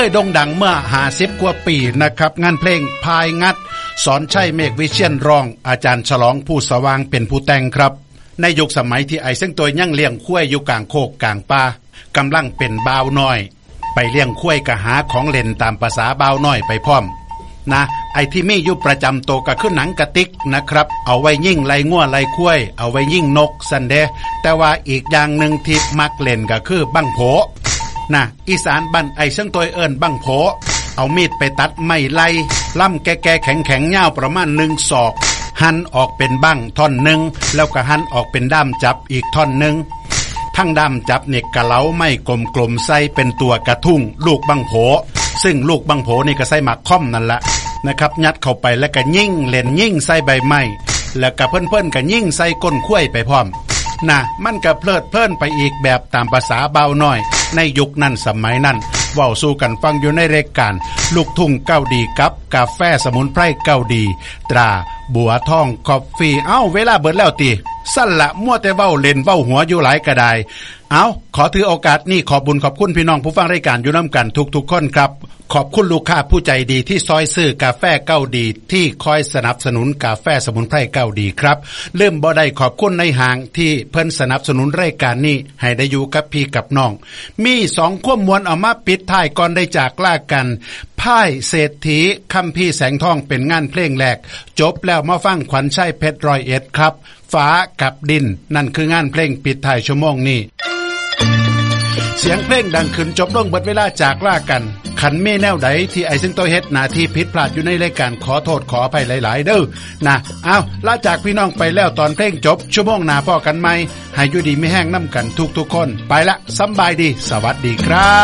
โด่งดังเมื่อ50 กว่าปีนะครับงานเพลงพายงัดสอนชัยเมฆวิเชียรร้องอาจารย์ฉลองผู้สว่างเป็นผู้แต่งครับในยุคสมัยที่ไอ้เส้นตัวยังเลี้ยงข้วยอยู่กลางโคกกลางป่ากำลังเป็นบ่าวน้อยไปเลี้ยงข้วยกะหาของเล่นตามภาษาบ่าวน้อยไปพร้อมนะไอ้ที่มีอยู่ประจำตัวก็คือหนังกระติกนะครับเอาไว้ยิ่งไล่งัวไล่ข้วยเอาไว้ยิ่งนกซันเดแต่ว่าอีกอย่างหนึ่งที่มักเล่นก็คือบั้งโผนะอีสานบ้านไอ้เส้นตัวเอิ้นบั้งโผเอามีดไปตัดไม้ไล่ล่ำแก่ๆแข็งๆยาวประมาณ1 ศอกหั่นออกเป็นบั้งท่อนหนึ่งแล้วก็หั่นออกเป็นด้ามจับอีกท่อนหนึ่งทั้งด้ามจับเนี่ยกะเหลาไม่กลมๆใส่เป็นตัวกระทุ่งลูกบั้งโผซึ่งลูกบั้งโผนี่ก็ใส่หมากค่อมนั่นละนะครับยัดเข้าไปแล้วก็ยิ่งเล่นยิ่งใส่ใบไม้แล้วก็เพิ่นๆก็ยิ่งใส่ก้นข้วยไปพร้อมนะมันก็เพลิดเพลินไปอีกแบบตามภาษาเบาน้อยในยุคนั้นสมัยนั้นเว้าสู่กันฟังอยู่ในรายการลูกทุ่งเก้าดีกับกาแฟสมุนไพรเก้าดีตราบัวทองคอฟฟี่เวลาเบิดแล้วติสั่นละมั่วแต่เว้าเล่นเว้าหัวอยู่หลายกระไดขอถือโอกาสนี้ขอบบุญขอบคุณพี่น้องผู้ฟังรายการอยู่นํกันทุกๆคนครับขอบคุณลูกค้าผู้ใจดีที่ซอยซื้อกาแฟเก้าดีที่คอยสนับสนุนกาแฟสมุนไพรเก้าดีครับลืมบ่ได้ขอบคุณในห้างที่เพิ่นสนับสนุนรายการนี้ให้ได้อยู่กับพี่กับน้องมี2ข้อมวลเอามาปิดท้ายก่อนได้จากลากันพ่ายเศรษฐีคัมภีร์แสงทองเป็นงานเพลงแรกจบแล้วมาฟังขวัญชัยเพชร101ครับฟ้ากับดินนั่นคืองานเพลงปิดท้ายชั่วโมงนี้เสียงเพลงดังขึ้นจบลงเบิดเวลาจากลากันขันมีแนวใดที่ไอ้ซึ่งตัวเฮ็ดหน้าที่ผิดพลาดอยู่ในรายการขอโทษขออภัยหลายๆเด้อนะลาจากพี่น้องไปแล้วตอนเพลงจบชั่วโมงหน้าพอกันใหม่ให้อยู่ดีไม่แห้งน้ำกันทุกๆคนไปละสำบายดีสวัสดีครับ